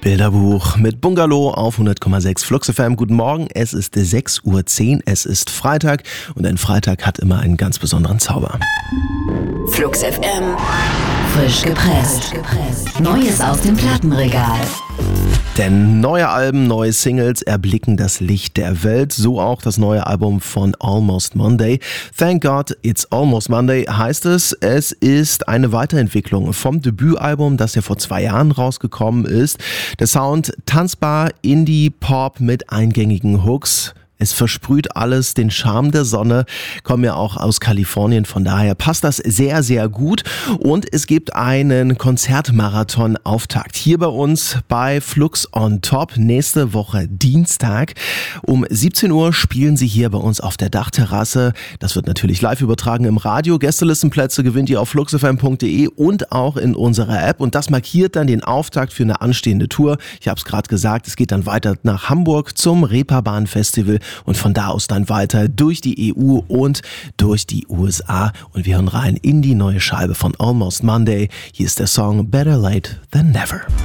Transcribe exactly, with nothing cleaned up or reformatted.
Bilderbuch mit Bungalow auf hundert Komma sechs Flux F M. Guten Morgen, es ist sechs Uhr zehn, es ist Freitag und ein Freitag hat immer einen ganz besonderen Zauber. Flux F M, frisch gepresst. Neues aus dem Plattenregal. Denn neue Alben, neue Singles erblicken das Licht der Welt. So auch das neue Album von Almost Monday. Thank God It's Almost Monday heißt es. Es ist eine Weiterentwicklung vom Debütalbum, das ja vor zwei Jahren rausgekommen ist. Der Sound tanzbar, Indie, Pop mit eingängigen Hooks. Es versprüht alles den Charme der Sonne, kommen ja auch aus Kalifornien, von daher passt das sehr, sehr gut. Und es gibt einen Konzertmarathon-Auftakt hier bei uns bei Flux on Top. Nächste Woche Dienstag um siebzehn Uhr spielen sie hier bei uns auf der Dachterrasse. Das wird natürlich live übertragen im Radio. Gästelistenplätze gewinnt ihr auf fluxfm punkt de und auch in unserer App. Und das markiert dann den Auftakt für eine anstehende Tour. Ich habe es gerade gesagt, es geht dann weiter nach Hamburg zum Reeperbahn Festival. Und von da aus dann weiter durch die E U und durch die U S A. Und wir hören rein in die neue Scheibe von Almost Monday. Hier ist der Song Better Late Than Never.